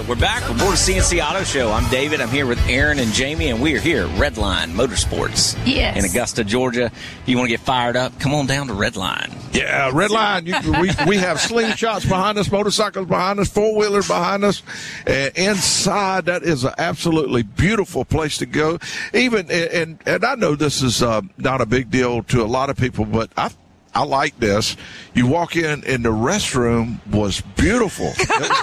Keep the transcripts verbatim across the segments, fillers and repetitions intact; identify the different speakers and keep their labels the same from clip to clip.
Speaker 1: We're back aboard the C N C Auto Show. I'm David. I'm here with Aaron and Jamie, and we are here at Redline Motorsports
Speaker 2: yes.
Speaker 1: in Augusta, Georgia. If you want to get fired up, come on down to Redline.
Speaker 3: Yeah, Redline. You, we, we have slingshots behind us, motorcycles behind us, four-wheelers behind us. And inside, that is an absolutely beautiful place to go. Even and, and I know this is uh, not a big deal to a lot of people, but I I like this. You walk in, and the restroom was beautiful. It was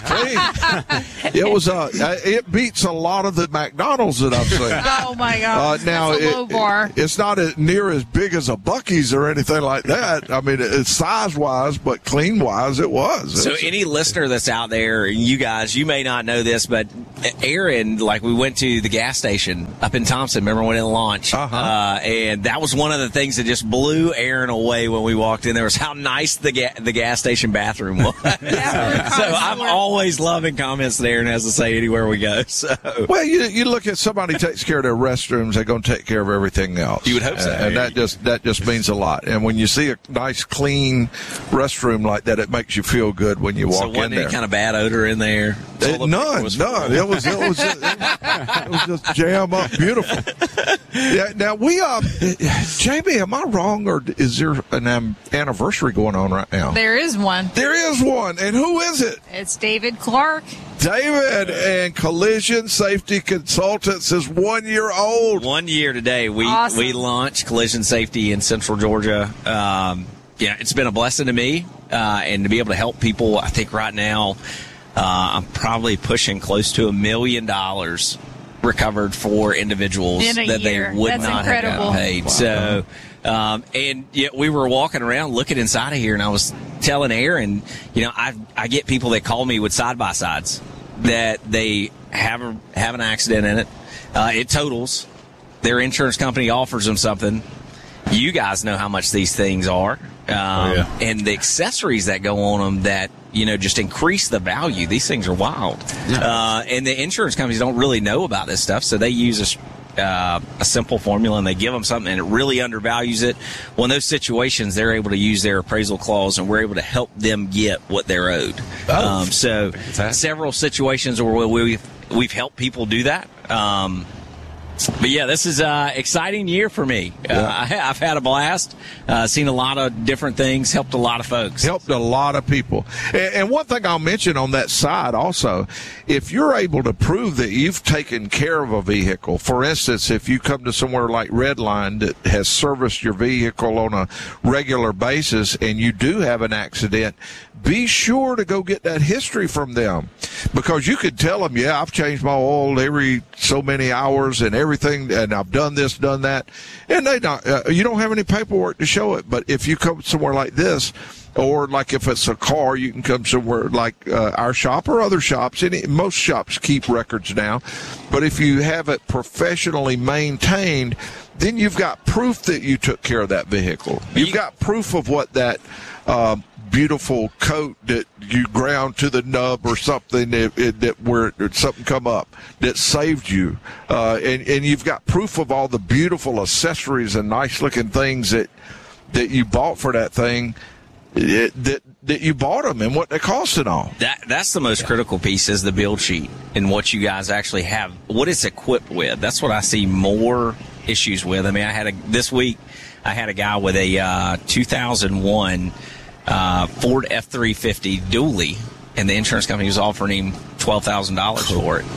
Speaker 3: clean. It was uh, it beats a lot of the McDonald's that I've seen.
Speaker 2: Oh my God!
Speaker 3: Uh, now
Speaker 2: That's a low
Speaker 3: it,
Speaker 2: bar.
Speaker 3: It, it's not as near as big as a Buc-ee's or anything like that. I mean, it's size wise, but clean wise, it was.
Speaker 1: So,
Speaker 3: it's,
Speaker 1: any listener that's out there, you guys, you may not know this, but Aaron, like, we went to the gas station up in Thompson. Remember when it launched?
Speaker 3: Uh-huh.
Speaker 1: Uh, and that was one of the things that just blew Aaron away when we walked in there was how nice the ga- the gas station bathroom was.
Speaker 2: Yeah,
Speaker 1: so I'm always loving comments that Aaron has to say anywhere we go. So
Speaker 3: well, you you look at somebody takes care of their restrooms, they're going to take care of everything else.
Speaker 1: You would hope so,
Speaker 3: and, and that just that just means a lot. And when you see a nice, clean restroom like that, it makes you feel good when you walk
Speaker 1: so
Speaker 3: in
Speaker 1: wasn't
Speaker 3: there.
Speaker 1: Any kind of bad odor in there?
Speaker 3: It, none,
Speaker 1: was
Speaker 3: none. It was it was it was, it was just jam up, beautiful. Yeah. Now we uh, Jamie, am I wrong, or is there an um, anniversary going on right now?
Speaker 2: There is one.
Speaker 3: There is one, and who is it?
Speaker 2: It's David Clark.
Speaker 3: David and Collision Safety Consultants is one year old.
Speaker 1: One year today. We
Speaker 2: Awesome.
Speaker 1: we launched Collision Safety in Central Georgia. Um, yeah, it's been a blessing to me, uh, and to be able to help people. I think right now uh, I'm probably pushing close to a million dollars recovered for individuals
Speaker 2: In a
Speaker 1: that
Speaker 2: year.
Speaker 1: they would
Speaker 2: That's
Speaker 1: not
Speaker 2: incredible.
Speaker 1: have gotten paid.
Speaker 3: Wow.
Speaker 1: So. Um, and yet we were walking around looking inside of here, and I was telling Aaron, you know, I I get people that call me with side by sides that they have a, have an accident in it. Uh, it totals. Their insurance company offers them something. You guys know how much these things are, um,
Speaker 4: oh, yeah.
Speaker 1: and the accessories that go on them that you know just increase the value. These things are wild,
Speaker 4: Yeah.
Speaker 1: uh, and the insurance companies don't really know about this stuff, so they use a Uh, a simple formula, and they give them something, and it really undervalues it. Well, in those situations, they're able to use their appraisal clause, and we're able to help them get what they're owed.
Speaker 4: Oh,
Speaker 1: um, so,
Speaker 4: fantastic.
Speaker 1: several situations where we've we've helped people do that. Um, But, yeah, this is an exciting year for me.
Speaker 3: Yeah.
Speaker 1: Uh, I, I've had a blast, uh, seen a lot of different things, helped a lot of folks.
Speaker 3: Helped a lot of people. And, and one thing I'll mention on that side also, if you're able to prove that you've taken care of a vehicle, for instance, if you come to somewhere like Redline that has serviced your vehicle on a regular basis and you do have an accident, be sure to go get that history from them, because you could tell them, yeah, I've changed my oil every so many hours and everything, and I've done this, done that, and they not, uh, you don't have any paperwork to show it. But if you come somewhere like this, or like if it's a car, you can come somewhere like uh, our shop or other shops. Any, most shops keep records now, but if you have it professionally maintained, then you've got proof that you took care of that vehicle. You've got proof of what that um, beautiful coat that you ground to the nub or something that, that where something come up that saved you, uh, and and you've got proof of all the beautiful accessories and nice looking things that that you bought for that thing, it, that that you bought them and what they cost and all.
Speaker 1: That that's the most critical piece, is the build sheet and what you guys actually have, what it's equipped with. That's what I see more issues with. I mean, I had a this week I had a guy with a uh, two thousand one uh, Ford F three fifty dually, and the insurance company was offering him twelve thousand dollars for it.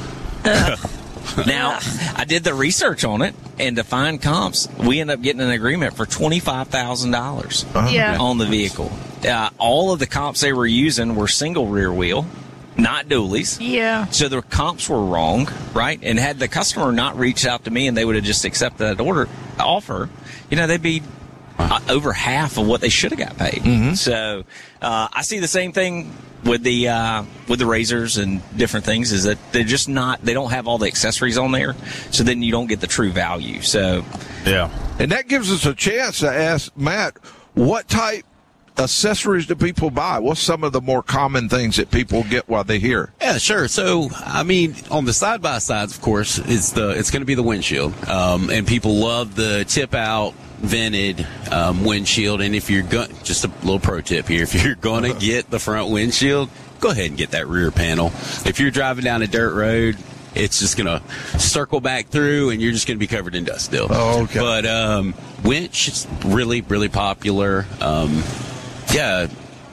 Speaker 1: Now, I did the research on it, and to find comps, we ended up getting an agreement for twenty-five thousand dollars
Speaker 3: Uh-huh.
Speaker 2: Yeah.
Speaker 1: on the vehicle. Uh, all of the comps they were using were single rear wheel, not dualies.
Speaker 2: Yeah.
Speaker 1: So the comps were wrong, right? And had the customer not reached out to me and they would have just accepted that order offer, you know, they'd be uh, over half of what they should have got paid.
Speaker 3: Mm-hmm.
Speaker 1: So uh, I see the same thing with the uh, with the razors and different things, is that they're just not, they don't have all the accessories on there, so then you don't get the true value. So
Speaker 4: Yeah.
Speaker 3: And that gives us a chance to ask Matt, what type accessories do people buy? What's some of the more common things that people get while they're here?
Speaker 4: Yeah, sure. So, I mean, on the side by sides, of course, it's the it's going to be the windshield, um, and people love the tip out vented um, windshield. And if you're going, just a little pro tip here, if you're going to get the front windshield, go go ahead and get that rear panel. If you're driving down a dirt road, it's just going to circle back through, and you're just going to be covered in dust still.
Speaker 3: Oh, okay.
Speaker 4: But um, winch is really, really popular. Um, yeah.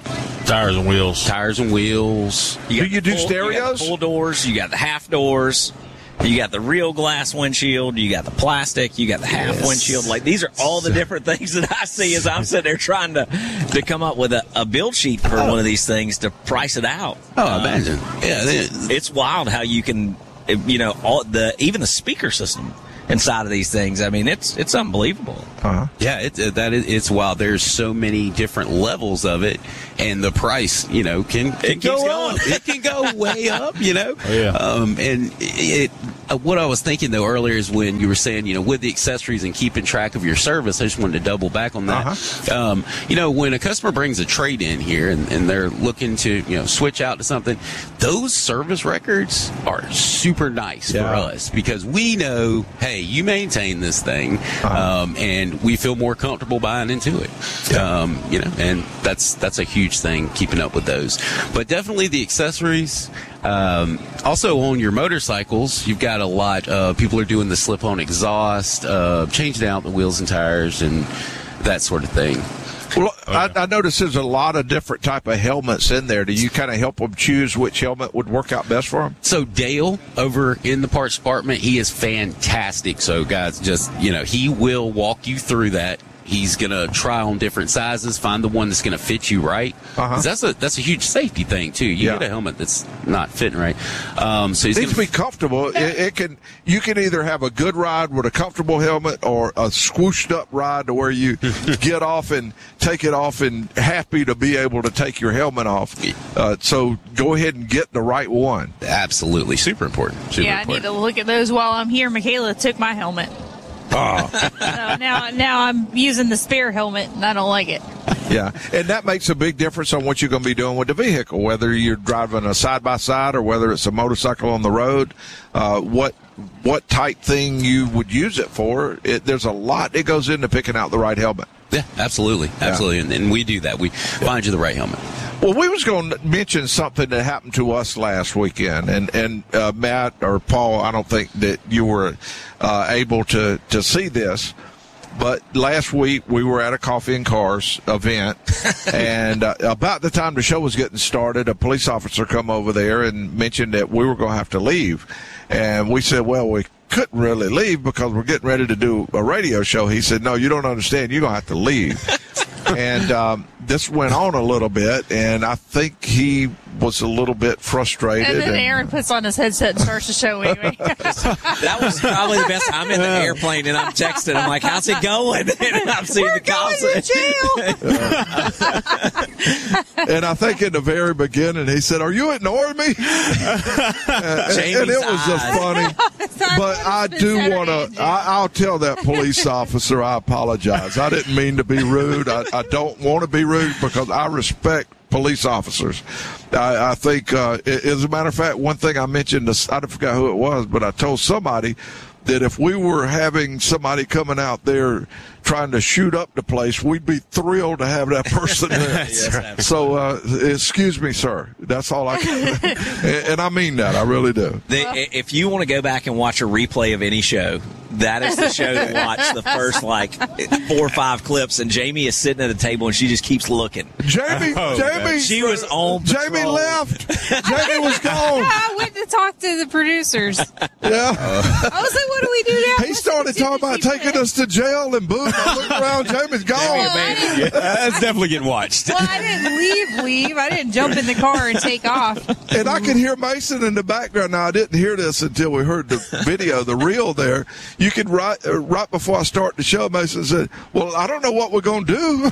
Speaker 5: Tires and wheels.
Speaker 4: Tires and wheels.
Speaker 3: Do you do
Speaker 1: full,
Speaker 3: stereos?
Speaker 1: You got the full doors. You got the half doors. You got the real glass windshield. You got the plastic. You got the half
Speaker 4: Yes.
Speaker 1: windshield. Like, these are all the different things that I see as I'm sitting there trying to to come up with a, a build sheet for one of these things to price it out.
Speaker 4: Oh, imagine. Yeah, they-
Speaker 1: It's wild how you can, you know, all the even the speaker system inside of these things. I mean, it's it's unbelievable.
Speaker 3: Uh-huh.
Speaker 4: Yeah, it, uh, that is, it's wild. There's so many different levels of it, and the price, you know, can, can
Speaker 1: It keeps
Speaker 4: go
Speaker 1: going.
Speaker 4: up. It can go way up, you know.
Speaker 5: Oh, yeah.
Speaker 4: Um, and it, uh, what I was thinking though earlier is when you were saying, you know, with the accessories and keeping track of your service. I just wanted to double back on that.
Speaker 3: Uh-huh.
Speaker 4: Um, you know, when a customer brings a trade in here and, and they're looking to, you know, switch out to something, those service records are super nice
Speaker 3: Yeah.
Speaker 4: for us because we know, hey, you maintain this thing,
Speaker 3: Uh-huh.
Speaker 4: um, and we feel more comfortable buying into it. Um, you know, and that's that's a huge thing, keeping up with those. But definitely the accessories. Um, also on your motorcycles, you've got a lot. Uh, people are doing the slip-on exhaust, uh, changing out the wheels and tires, and that sort of thing.
Speaker 3: Well, I, I noticed there's a lot of different type of helmets in there. Do you kind of help them choose which helmet would work out best for them?
Speaker 4: So Dale over in the parts department, he is fantastic. So guys, just, you know, he will walk you through that. He's going to try on different sizes, find the one that's going to fit you right.
Speaker 3: Uh-huh.
Speaker 4: 'Cause That's a that's a huge safety thing too. You
Speaker 3: Yeah.
Speaker 4: get a helmet that's not fitting right. Um, so he's
Speaker 3: It needs
Speaker 4: going
Speaker 3: to be comfortable. It, it can you can either have a good ride with a comfortable helmet or a swooshed up ride to where you get off and take it off and happy to be able to take your helmet off. Uh, so go ahead and get the right one.
Speaker 4: absolutely super important. Super
Speaker 2: Yeah, I need
Speaker 4: important.
Speaker 2: to look at those while I'm here. Michaela took my helmet.
Speaker 3: Oh,
Speaker 2: So now, now I'm using the spare helmet, and I don't like it.
Speaker 3: yeah, and that makes a big difference on what you're going to be doing with the vehicle, whether you're driving a side by side or whether it's a motorcycle on the road. Uh, what what type thing you would use it for? It, there's a lot that goes into picking out the right helmet.
Speaker 4: Yeah, absolutely, absolutely, and, and we do that. We find you the right helmet.
Speaker 3: Well, we was going to mention something that happened to us last weekend, and and uh, Matt or Paul, I don't think that you were uh, able to to see this, but last week we were at a Coffee and Cars event, and uh, about the time the show was getting started, a police officer come over there and mentioned that we were going to have to leave, and we said, well, we couldn't really leave because we're getting ready to do a radio show. He said, no, you don't understand. You're going to have to leave. And um, this went on a little bit, and I think he was a little bit frustrated.
Speaker 2: And then
Speaker 3: and-
Speaker 2: Aaron puts on his headset and starts the show anyway.
Speaker 1: That was probably the best. I'm in the airplane and I'm texting. I'm like, how's it going? And I'm seeing
Speaker 2: We're
Speaker 1: the calls.
Speaker 2: going to jail.
Speaker 3: And I think in the very beginning, he said, are you ignoring me? and, and it was just funny. But I do want to, I'll tell that police officer I apologize. I didn't mean to be rude. I, I don't want to be rude because I respect police officers. I, I think, uh, as a matter of fact, one thing I mentioned, I forgot who it was, but I told somebody that if we were having somebody coming out there trying to shoot up the place, we'd be thrilled to have that person there.
Speaker 1: Yes, absolutely.
Speaker 3: So, uh, excuse me, sir. That's all I can. and, and I mean that. I really do.
Speaker 1: The, if you want to go back and watch a replay of any show, that is the show to watch. The first like four or five clips, and Jamie is sitting at the table and she just keeps looking.
Speaker 3: Jamie,
Speaker 5: Oh,
Speaker 3: Jamie,
Speaker 1: She was on
Speaker 3: Jamie
Speaker 1: patrol.
Speaker 3: left. Jamie was gone.
Speaker 2: I went to talk to the producers.
Speaker 3: Yeah.
Speaker 2: I was like, what do we do now?
Speaker 3: He started talking about taking us to jail, and boom, I looked around, Jamie's gone.
Speaker 2: Well, I didn't,
Speaker 4: That's definitely getting watched.
Speaker 2: well, I didn't leave, leave. I didn't jump in the car and take off.
Speaker 3: And I could hear Mason in the background. Now, I didn't hear this until we heard the video, the reel there. You could, right, uh, right before I start the show, Mason said, well, I don't know what we're going to do.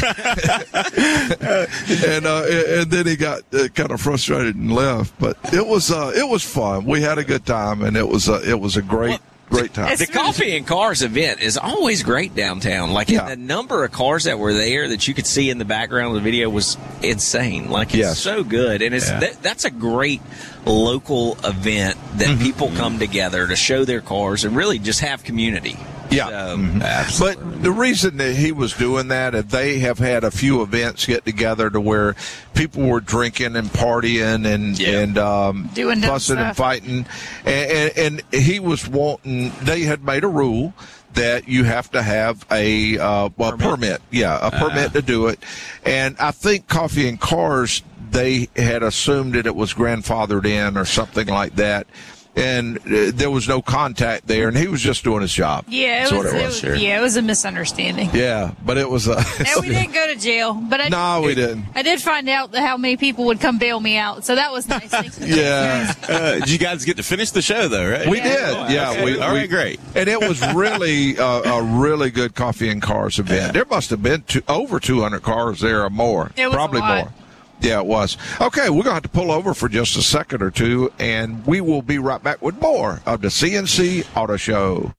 Speaker 3: and uh, and then he got uh, kind of frustrated and left. But it was uh, it was fun. We had a good time, and it was uh, it was a great, great time.
Speaker 1: The Coffee and Cars event is always great downtown. Like
Speaker 3: Yeah.
Speaker 1: the number of cars that were there that you could see in the background of the video was insane. Like it's
Speaker 3: Yes.
Speaker 1: so good, and it's
Speaker 5: Yeah.
Speaker 1: that, that's a great local event that people come together to show their cars and really just have community.
Speaker 3: Yeah.
Speaker 1: So,
Speaker 3: Mhm.
Speaker 4: Absolutely.
Speaker 3: But the reason that he was doing that, and they have had a few events get together to where people were drinking and partying and
Speaker 1: Yeah.
Speaker 3: and um,
Speaker 2: Doing dumb
Speaker 3: fussing and
Speaker 2: stuff.
Speaker 3: fighting, and, and, and he was wanting. They had made a rule that you have to have a uh, well permit. permit, yeah, a permit to do it, and I think Coffee and Cars, they had assumed that it was grandfathered in or something like that. And uh, there was no contact there, and he was just doing his job.
Speaker 2: Yeah,
Speaker 3: That's
Speaker 2: it
Speaker 3: what
Speaker 2: was,
Speaker 3: it
Speaker 2: it
Speaker 3: was.
Speaker 2: was
Speaker 4: sure.
Speaker 2: yeah, it was a misunderstanding.
Speaker 3: Yeah, but it was. Uh,
Speaker 2: And we didn't go to jail, but I
Speaker 3: no, we didn't.
Speaker 2: I did find out how many people would come bail me out, so that was nice. Thanks for
Speaker 3: Yeah,
Speaker 4: Uh, did you guys get to finish the show though? Right?
Speaker 3: we
Speaker 2: Yeah.
Speaker 3: did. Yeah,
Speaker 4: Okay.
Speaker 3: we.
Speaker 4: All
Speaker 3: we-
Speaker 4: right, great.
Speaker 3: And it was really uh, a really good Coffee and Cars event. There must have been two, over two hundred cars there or more.
Speaker 2: It was a
Speaker 3: Probably
Speaker 2: lot.
Speaker 3: more. Yeah, it was. Okay, we're going to have to pull over for just a second or two, and we will be right back with more of the C N C Auto Show.